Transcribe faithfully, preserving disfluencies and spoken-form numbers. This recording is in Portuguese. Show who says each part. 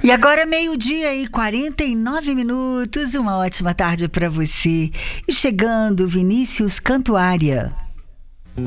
Speaker 1: E agora meio-dia e quarenta e nove minutos, uma ótima tarde para você. E chegando Vinícius Cantuária.